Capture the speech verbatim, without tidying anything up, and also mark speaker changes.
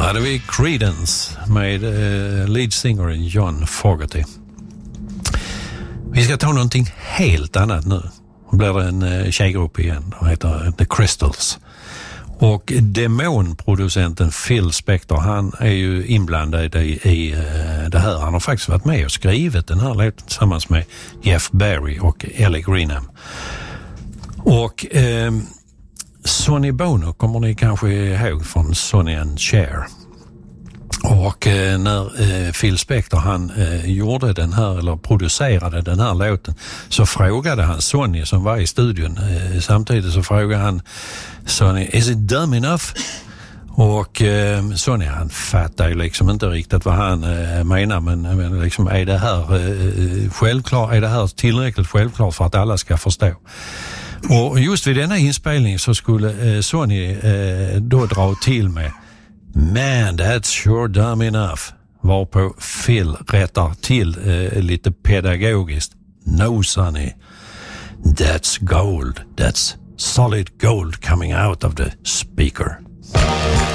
Speaker 1: hade vi Creedence med uh, lead singer John Fogerty. Vi ska ta någonting helt annat nu. Det blir en uh, tjejgrupp igen. De heter The Crystals. Och demonproducenten Phil Spector, han är ju inblandad i, i uh, det här. Han har faktiskt varit med och skrivit den här låten tillsammans med Jeff Barry och Ellie Greenham. Och uh, Sonny Bono kommer ni kanske ihåg från Sonny and Cher. Och eh, när eh, Phil Spector han eh, gjorde den här eller producerade den här låten, så frågade han Sonny som var i studion. Eh, samtidigt så frågade han Sonny, is it dumb enough? Och eh, Sonny han fattar ju liksom inte riktigt vad han eh, menar, men, men liksom är det här eh, självklart, är det här tillräckligt självklart för att alla ska förstå? Och just vid denna inspelning så skulle eh, Sonny eh, då dra till med Man, that's sure dumb enough. Varpå Phil rättar till eh, lite pedagogiskt. No, Sonny. That's gold. That's solid gold coming out of the speaker.